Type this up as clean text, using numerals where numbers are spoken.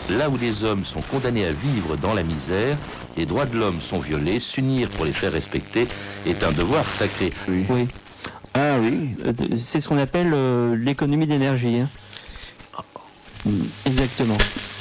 Là où les hommes sont condamnés à vivre dans la misère, les droits de l'homme sont violés, s'unir pour les faire respecter est un devoir sacré. Oui. Ah oui. C'est ce qu'on appelle l'économie d'énergie. Hein. Exactement.